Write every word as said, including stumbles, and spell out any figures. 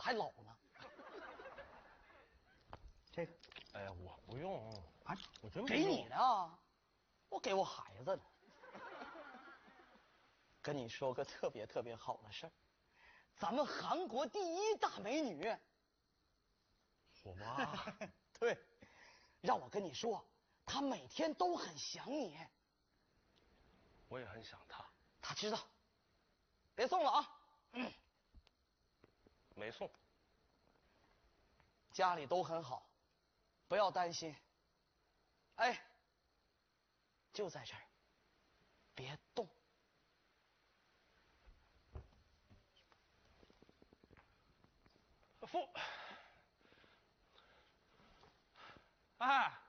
还老呢。这个， 哎呀，我不用啊， 我真不给你用的啊，我给我孩子的。跟你说个特别特别好的事儿，咱们韩国第一大美女。 我妈。 对，让我跟你说，她每天都很想你。 我也很想她。 她知道。别送了啊。嗯。 没送。 家里都很好，不要担心。哎，就在这儿，别动。 父。哎，